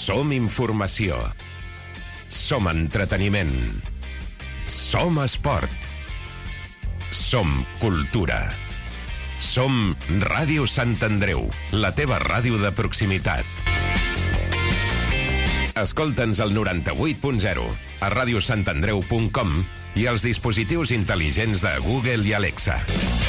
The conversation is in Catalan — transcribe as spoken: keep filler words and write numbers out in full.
Som informació. Som entreteniment. Som esport. Som cultura. Som Ràdio Sant Andreu, la teva ràdio de proximitat. Escolta'ns al noranta-vuit punt zero, a radiosantandreu punt com i als dispositius intel·ligents de Google i Alexa.